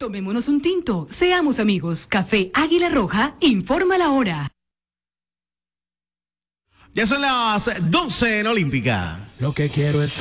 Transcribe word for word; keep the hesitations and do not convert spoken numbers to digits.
Tomémonos un tinto, seamos amigos. Café Águila Roja, informa la hora. Ya son las doce en Olímpica. Lo que quiero es